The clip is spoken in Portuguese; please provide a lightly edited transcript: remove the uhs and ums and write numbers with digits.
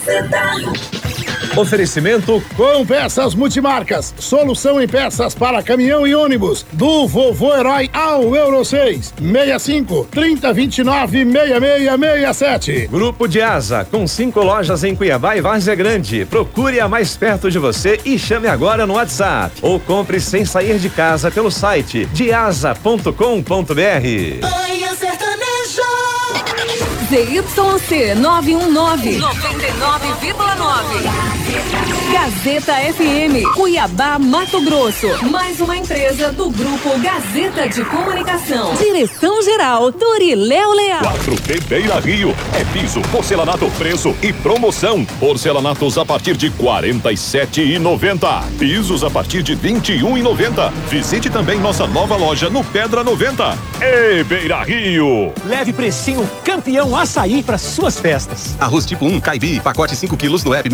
Oferecimento com peças multimarcas, solução em peças para caminhão e ônibus, do Vovô Herói ao Euro 6, 65 3029 6667. Grupo de Asa, com 5 lojas em Cuiabá e Várzea Grande. Procure a mais perto de você e chame agora no WhatsApp. Ou compre sem sair de casa pelo site deasa.com.br. ZYC 919, 99,9. Gazeta FM, Cuiabá, Mato Grosso. Mais uma empresa do Grupo Gazeta de Comunicação. Direção-geral, Doriléu Leal. 4T Beira Rio. É piso, porcelanato, preço e promoção. Porcelanatos a partir de R$ 47,90. Pisos a partir de R$ 21,90. Visite também nossa nova loja no Pedra 90. Ei, Beira Rio. Leve precinho campeão açaí para suas festas. Arroz tipo 1, Caibi, pacote 5 quilos no app